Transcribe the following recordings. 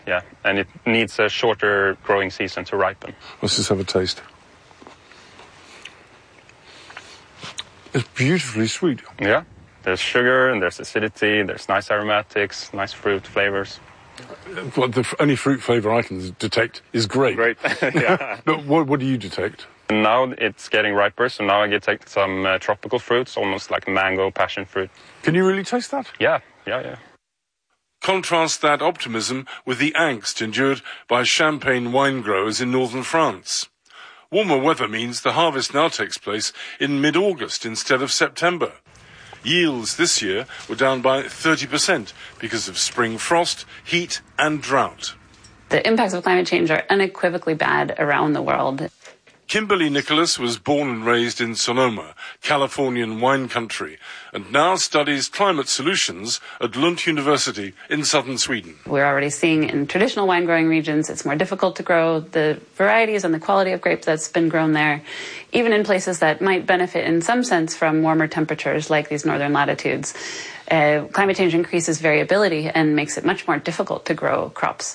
Yeah, and it needs a shorter growing season to ripen. Let's just have a taste. It's beautifully sweet. Yeah, there's sugar and there's acidity, there's nice aromatics, nice fruit flavors. Well, the only fruit flavour I can detect is grape. Grape, yeah. But what do you detect? Now it's getting riper, so now I get some tropical fruits, almost like mango, passion fruit. Can you really taste that? Yeah. Contrast that optimism with the angst endured by champagne wine growers in northern France. Warmer weather means the harvest now takes place in mid-August instead of September. Yields this year were down by 30% because of spring frost, heat and drought. The impacts of climate change are unequivocally bad around the world. Kimberly Nicholas was born and raised in Sonoma, Californian wine country, and now studies climate solutions at Lund University in southern Sweden. We're already seeing in traditional wine growing regions, it's more difficult to grow the varieties and the quality of grapes that's been grown there, even in places that might benefit in some sense from warmer temperatures like these northern latitudes. Climate change increases variability and makes it much more difficult to grow crops.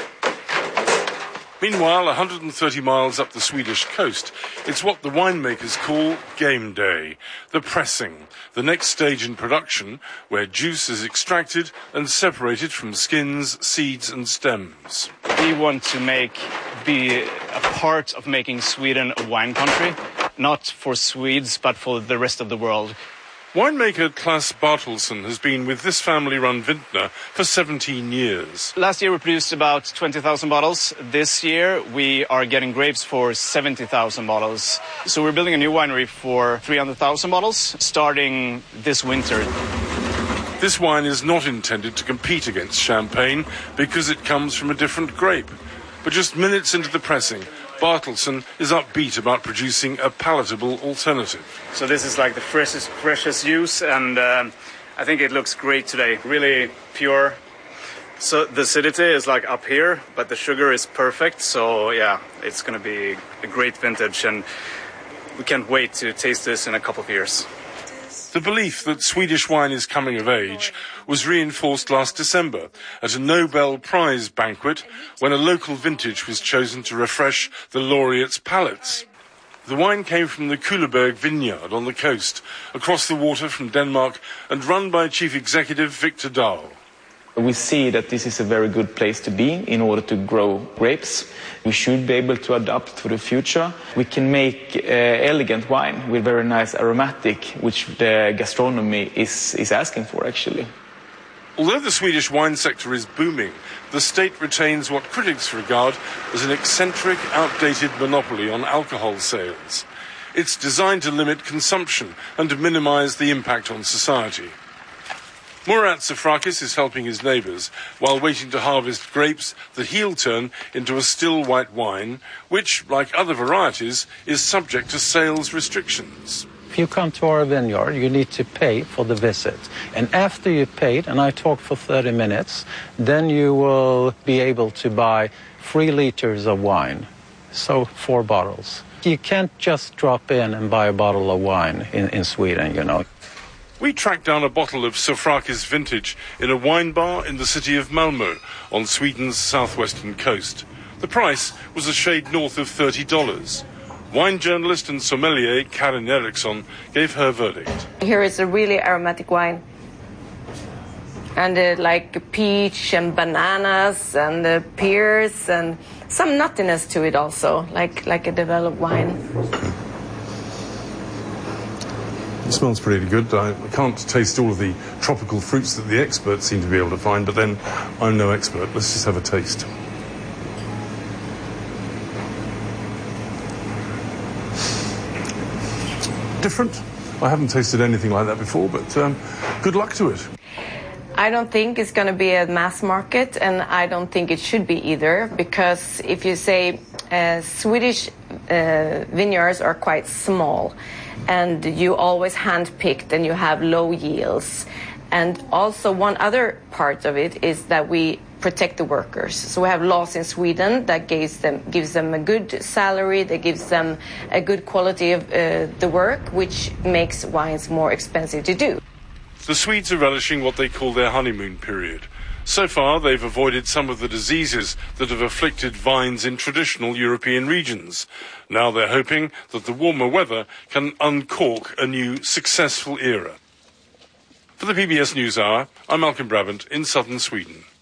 Meanwhile, 130 miles up the Swedish coast, it's what the winemakers call game day, the pressing, the next stage in production, where juice is extracted and separated from skins, seeds and stems. We want to be a part of making Sweden a wine country, not for Swedes, but for the rest of the world. Winemaker Claes Bartelsson has been with this family-run vintner for 17 years. Last year we produced about 20,000 bottles. This year we are getting grapes for 70,000 bottles. So we're building a new winery for 300,000 bottles starting this winter. This wine is not intended to compete against champagne because it comes from a different grape. But just minutes into the pressing, Bartelsson is upbeat about producing a palatable alternative. So this is like the freshest juice, and I think it looks great today. Really pure. So the acidity is like up here, but the sugar is perfect. So yeah, it's going to be a great vintage, and we can't wait to taste this in a couple of years. The belief that Swedish wine is coming of age was reinforced last December at a Nobel Prize banquet when a local vintage was chosen to refresh the laureates' palates. The wine came from the Kuleberg vineyard on the coast, across the water from Denmark, and run by Chief Executive Victor Dahl. We see that this is a very good place to be in order to grow grapes. We should be able to adapt to the future. We can make elegant wine with very nice aromatic, which the gastronomy is asking for, actually. Although the Swedish wine sector is booming, the state retains what critics regard as an eccentric, outdated monopoly on alcohol sales. It's designed to limit consumption and to minimize the impact on society. Murat Safrakis is helping his neighbours while waiting to harvest grapes that he'll turn into a still white wine, which, like other varieties, is subject to sales restrictions. If you come to our vineyard, you need to pay for the visit. And after you paid, and I talk for 30 minutes, then you will be able to buy 3 liters of wine, so 4 bottles. You can't just drop in and buy a bottle of wine in Sweden, you know. We tracked down a bottle of Safrakis vintage in a wine bar in the city of Malmö on Sweden's southwestern coast. The price was a shade north of $30. Wine journalist and sommelier Karin Eriksson gave her verdict. Here is a really aromatic wine. And like peach and bananas and pears and some nuttiness to it also, like a developed wine. It smells pretty good. I can't taste all of the tropical fruits that the experts seem to be able to find, but then I'm no expert. Let's just have a taste. Different. I haven't tasted anything like that before, but good luck to it. I don't think it's going to be a mass market, and I don't think it should be either, because if you say Swedish vineyards are quite small, and you always hand-picked and you have low yields. And also one other part of it is that we protect the workers. So we have laws in Sweden that gives them a good salary, that gives them a good quality of the work, which makes wines more expensive to do. The Swedes are relishing what they call their honeymoon period. So far, they've avoided some of the diseases that have afflicted vines in traditional European regions. Now they're hoping that the warmer weather can uncork a new successful era. For the PBS NewsHour, I'm Malcolm Brabant in southern Sweden.